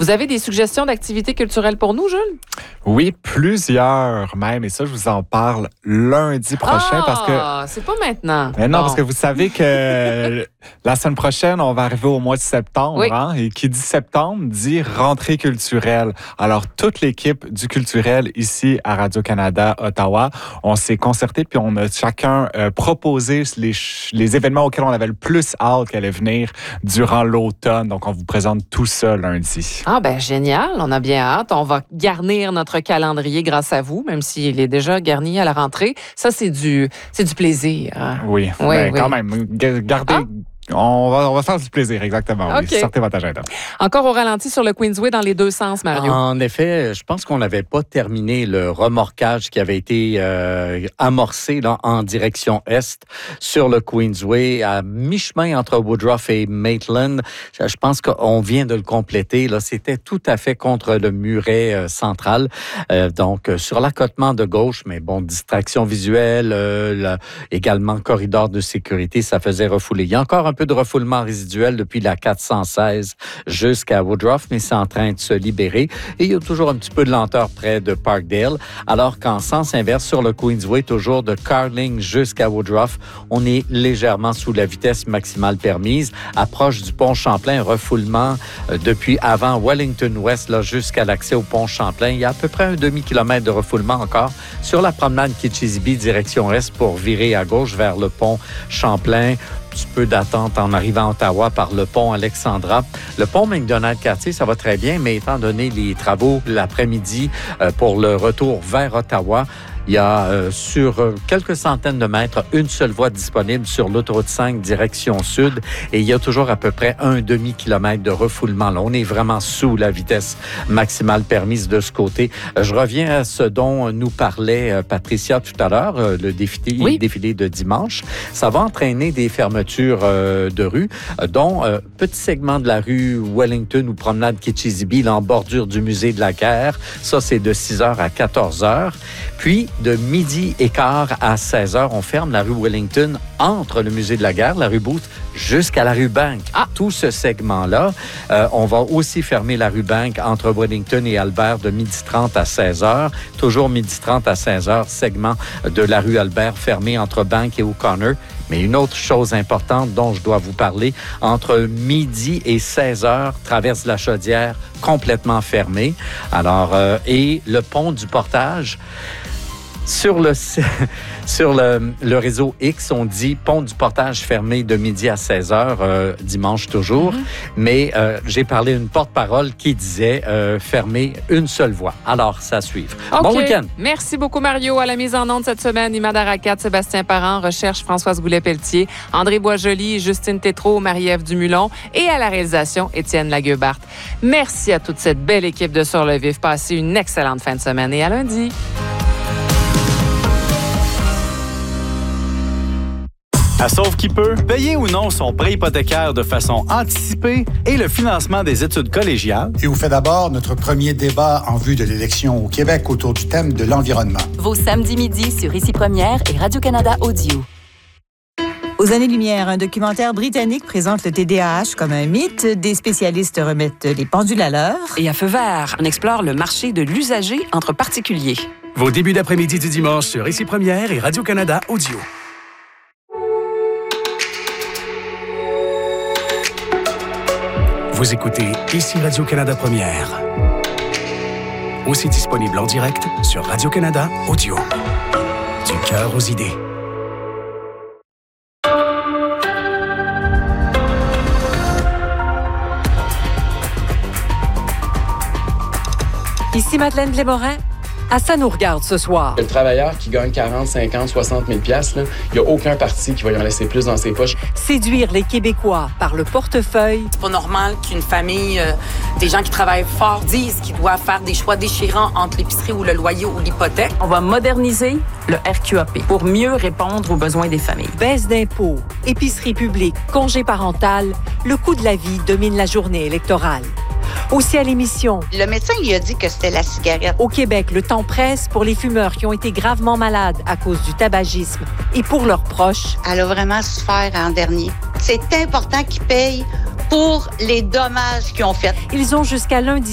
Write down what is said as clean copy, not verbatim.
Vous avez des suggestions d'activités culturelles pour nous, Jules? Oui, plusieurs même. Et ça, je vous en parle lundi prochain parce que... c'est pas maintenant. Mais non, parce que vous savez que la semaine prochaine, on va arriver au mois de septembre. Oui. Hein, et qui dit septembre dit rentrée culturelle. Alors, toute l'équipe du culturel ici à Radio-Canada Ottawa, on s'est concerté puis on a chacun proposé les événements auxquels on avait le plus hâte qu'elle allait venir durant l'automne. Donc, on vous présente tout ça lundi. Ah ben génial, on a bien hâte. On va garnir notre calendrier grâce à vous, même s'il est déjà garni à la rentrée. Ça, c'est du plaisir. Hein? Oui, quand même. Gardez... On va faire du plaisir, exactement. Okay. Oui. Sortez votre agenda. Encore au ralenti sur le Queensway dans les deux sens, Mario. En effet, je pense qu'on n'avait pas terminé le remorquage qui avait été amorcé là, en direction est sur le Queensway, à mi-chemin entre Woodruff et Maitland. Je pense qu'on vient de le compléter. Là, c'était tout à fait contre le muret central. Donc, sur l'accotement de gauche, mais bon, distraction visuelle, également corridor de sécurité, ça faisait refouler. Il y a encore un peu de refoulement résiduel depuis la 416 jusqu'à Woodruff, mais c'est en train de se libérer. Et il y a toujours un petit peu de lenteur près de Parkdale, alors qu'en sens inverse, sur le Queensway, toujours de Carling jusqu'à Woodruff, on est légèrement sous la vitesse maximale permise. Approche du pont Champlain, refoulement depuis avant Wellington West là, jusqu'à l'accès au pont Champlain. Il y a à peu près un demi-kilomètre de refoulement encore sur la promenade Kitchissippi, direction est, pour virer à gauche vers le pont Champlain. Un petit peu d'attente en arrivant à Ottawa par le pont Alexandra. Le pont McDonald-Cartier, ça va très bien, mais étant donné les travaux l'après-midi pour le retour vers Ottawa, il y a sur quelques centaines de mètres une seule voie disponible sur l'autoroute 5 direction sud et il y a toujours à peu près un demi-kilomètre de refoulement. Là, on est vraiment sous la vitesse maximale permise de ce côté. Je reviens à ce dont nous parlait Patricia tout à l'heure, le défilé de dimanche. Ça va entraîner des fermetures de rue, dont petit segment de la rue Wellington ou promenade Kitchissippi, en bordure du musée de la guerre. Ça, c'est de 6h à 14h. Puis, de midi et quart à 16h, on ferme la rue Wellington entre le musée de la guerre, la rue Booth, jusqu'à la rue Bank. Tout ce segment-là. On va aussi fermer la rue Bank entre Wellington et Albert de 12h30 à 16h. Toujours 12h30 à 16h, segment de la rue Albert fermé entre Bank et O'Connor. Mais une autre chose importante dont je dois vous parler, entre midi et 16h, traverse la Chaudière complètement fermée. Alors, et le pont du Portage... Sur le réseau X, on dit pont du Portage fermé de midi à 16h, dimanche toujours. Mais j'ai parlé à une porte-parole qui disait fermer une seule voie. Alors, ça suivre. Okay. Bon week-end. Merci beaucoup, Mario. À la mise en onde cette semaine, Imad Arakat, Sébastien Parent, recherche Françoise Goulet-Pelletier, André Boisjoli, Justine Tétrault, Marie-Ève Dumulon et à la réalisation, Étienne Laguebart. Merci à toute cette belle équipe de Sur le Vif. Passez une excellente fin de semaine et à lundi. À Sauve qui peut, payer ou non son prêt hypothécaire de façon anticipée et le financement des études collégiales. Et vous fait d'abord notre premier débat en vue de l'élection au Québec autour du thème de l'environnement. Vos samedis midi sur Ici Première et Radio-Canada Audio. Aux années-lumière, un documentaire britannique présente le TDAH comme un mythe. Des spécialistes remettent les pendules à l'heure. Et à Feu vert, on explore le marché de l'usager entre particuliers. Vos débuts d'après-midi du dimanche sur Ici Première et Radio-Canada Audio. Vous écoutez Ici Radio-Canada Première. Aussi disponible en direct sur Radio-Canada Audio. Du cœur aux idées. Ici Madeleine Blémorin. À ça nous regarde ce soir. Le travailleur qui gagne 40, 50, 60 000 $, il n'y a aucun parti qui va y en laisser plus dans ses poches. Séduire les Québécois par le portefeuille. C'est pas normal qu'une famille, des gens qui travaillent fort, disent qu'ils doivent faire des choix déchirants entre l'épicerie ou le loyer ou l'hypothèque. On va moderniser le RQAP pour mieux répondre aux besoins des familles. Baisse d'impôts, épicerie publique, congé parental, le coût de la vie domine la journée électorale. Aussi à l'émission. Le médecin lui a dit que c'était la cigarette. Au Québec, le temps presse pour les fumeurs qui ont été gravement malades à cause du tabagisme et pour leurs proches. Elle a vraiment souffert en dernier. C'est important qu'ils payent pour les dommages qu'ils ont faits. Ils ont jusqu'à lundi